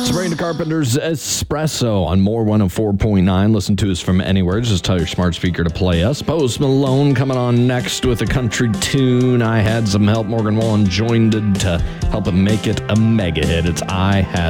Sabrina Carpenter's Espresso on More 104.9. Listen to us from anywhere. Just tell your smart speaker to play us. Post Malone coming on next with a country tune. I Had Some Help. Morgan Wallen joined it to help him make it a mega hit. It's I Had